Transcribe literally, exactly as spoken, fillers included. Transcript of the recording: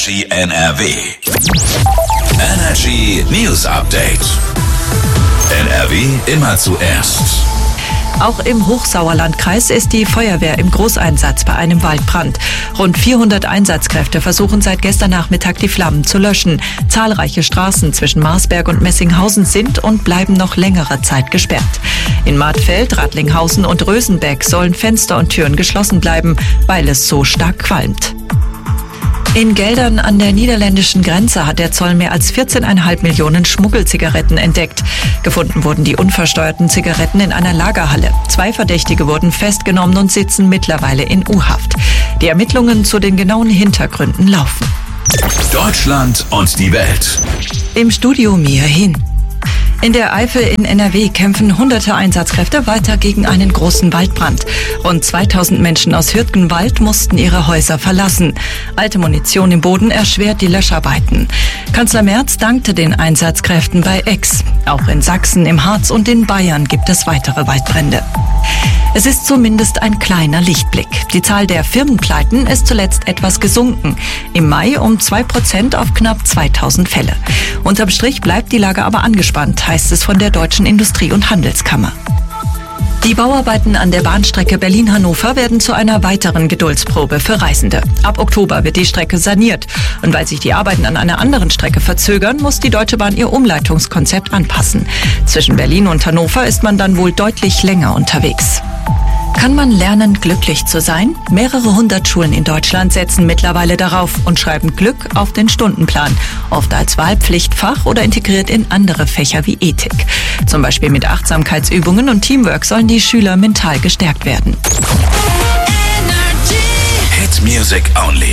Energy N R W. Energy News Update. N R W immer zuerst. Auch im Hochsauerlandkreis ist die Feuerwehr im Großeinsatz bei einem Waldbrand. Rund vierhundert Einsatzkräfte versuchen seit gestern Nachmittag die Flammen zu löschen. Zahlreiche Straßen zwischen Marsberg und Messinghausen sind und bleiben noch längere Zeit gesperrt. In Martfeld, Radlinghausen und Rösenbeck sollen Fenster und Türen geschlossen bleiben, weil es so stark qualmt. In Geldern an der niederländischen Grenze hat der Zoll mehr als vierzehn Komma fünf Millionen Schmuggelzigaretten entdeckt. Gefunden wurden die unversteuerten Zigaretten in einer Lagerhalle. Zwei Verdächtige wurden festgenommen und sitzen mittlerweile in U-Haft. Die Ermittlungen zu den genauen Hintergründen laufen. Deutschland und die Welt. Im Studio Mia Hin. In der Eifel in N R W kämpfen hunderte Einsatzkräfte weiter gegen einen großen Waldbrand. Rund zweitausend Menschen aus Hürtgenwald mussten ihre Häuser verlassen. Alte Munition im Boden erschwert die Löscharbeiten. Kanzler Merz dankte den Einsatzkräften bei Aix. Auch in Sachsen, im Harz und in Bayern gibt es weitere Waldbrände. Es ist zumindest ein kleiner Lichtblick. Die Zahl der Firmenpleiten ist zuletzt etwas gesunken. Im Mai um zwei Prozent auf knapp zweitausend Fälle. Unterm Strich bleibt die Lage aber angespannt, heißt es von der Deutschen Industrie- und Handelskammer. Die Bauarbeiten an der Bahnstrecke Berlin-Hannover werden zu einer weiteren Geduldsprobe für Reisende. Ab Oktober wird die Strecke saniert. Und weil sich die Arbeiten an einer anderen Strecke verzögern, muss die Deutsche Bahn ihr Umleitungskonzept anpassen. Zwischen Berlin und Hannover ist man dann wohl deutlich länger unterwegs. Kann man lernen, glücklich zu sein? Mehrere hundert Schulen in Deutschland setzen mittlerweile darauf und schreiben Glück auf den Stundenplan, oft als Wahlpflichtfach oder integriert in andere Fächer wie Ethik. Zum Beispiel mit Achtsamkeitsübungen und Teamwork sollen die Schüler mental gestärkt werden. Hit Music Only.